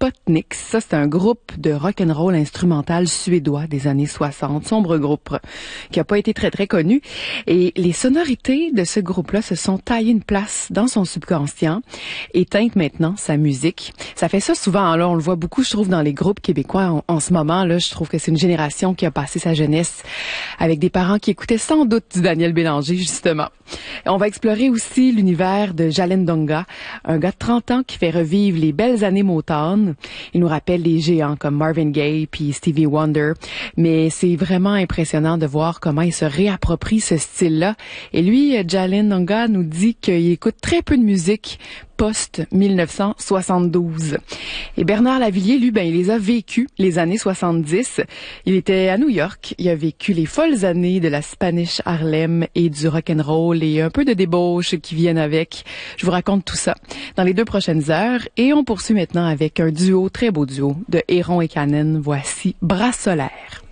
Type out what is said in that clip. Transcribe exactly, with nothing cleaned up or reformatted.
Sputnik. Ça, c'est un groupe de rock'n'roll instrumental suédois des années soixante. Sombre groupe qui a pas été très, très connu. Et les sonorités de ce groupe-là se sont taillées une place dans son subconscient et teintent maintenant sa musique. Ça fait ça souvent. Là, on le voit beaucoup, je trouve, dans les groupes québécois en, en ce moment. Là, je trouve que c'est une génération qui a passé sa jeunesse avec des parents qui écoutaient sans doute du Daniel Bélanger, justement. On va explorer aussi l'univers de Jalen Donga, un gars de trente ans qui fait revivre les belles années Motown. Il nous rappelle les géants comme Marvin Gaye puis Stevie Wonder, mais c'est vraiment impressionnant de voir comment il se réapproprie ce style-là. Et lui, Jalen Donga nous dit qu'il écoute très peu de musique post dix-neuf cent soixante-douze. Et Bernard Lavillier, lui, ben, il les a vécus, les années soixante-dix. Il était à New York. Il a vécu les folles années de la Spanish Harlem et du rock'n'roll et un peu de débauche qui viennent avec. Je vous raconte tout ça dans les deux prochaines heures. Et on poursuit maintenant avec un duo, très beau duo, de Héron et Canen. Voici Bras solaire.